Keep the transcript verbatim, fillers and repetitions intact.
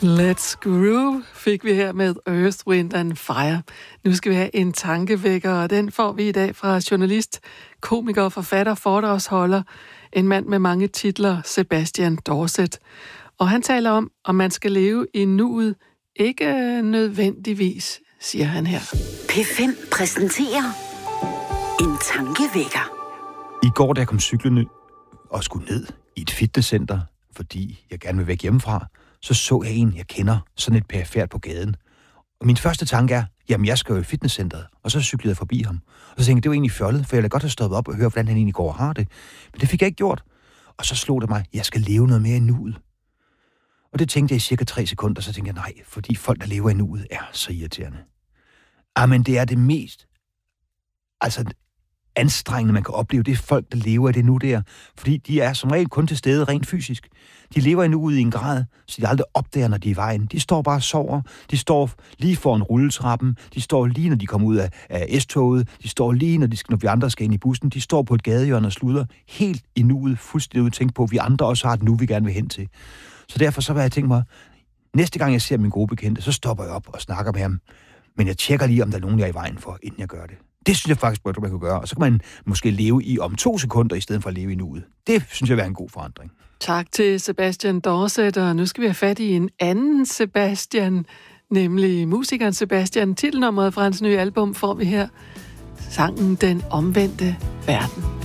Let's Groove fik vi her med Earth, Wind and Fire. Nu skal vi have en tankevækker, og den får vi i dag fra journalist, komiker, forfatter, foredragsholder, en mand med mange titler, Sebastian Dorset. Og han taler om, om man skal leve i nuet, ikke nødvendigvis, siger han her. P fem præsenterer en tankevækker. I går, da jeg kom cyklende og skulle ned i et fitnesscenter, fordi jeg gerne vil væk hjemmefra, så så jeg en, jeg kender, sådan et perifert på gaden. Og min første tanke er, jamen jeg skal jo i fitnesscenteret. Og så cyklede jeg forbi ham. Og så tænkte jeg, det var egentlig fjollet, for jeg ville godt have stoppet op og høre, hvordan han egentlig går og har det. Men det fik jeg ikke gjort. Og så slog det mig, jeg skal leve noget mere i nuet. Og det tænkte jeg i cirka tre sekunder, så tænkte jeg, nej, fordi folk, der lever i nuet, er så irriterende. Jamen det er det mest, altså anstrengende, man kan opleve, det er folk, der lever i det nu der. Fordi de er som regel kun til stede rent fysisk. De lever endnu ude i en grad, så de aldrig opdager, når de er i vejen. De står bare og sover. De står lige foran rulletrappen. De står lige, når de kommer ud af, af S-toget. De står lige, når, de skal, når vi andre skal ind i bussen. De står på et gadehjørne og slutter helt i nuet, fuldstændig udtænkt på, at vi andre også har et nu, vi gerne vil hen til. Så derfor så vil jeg tænke mig, næste gang jeg ser min gode bekendte, så stopper jeg op og snakker med ham. Men jeg tjekker lige, om der er nogen, jeg er i vejen for, inden jeg gør det. Det synes jeg faktisk, at man kan gøre. Og så kan man måske leve i om to sekunder, i stedet for at leve i nuet. Det synes jeg vil være en god forandring. Tak til Sebastian Dorset, og nu skal vi have fat i en anden Sebastian, nemlig musikeren Sebastian. Titelnummeret fra hans nye album får vi her. Sangen Den Omvendte Verden.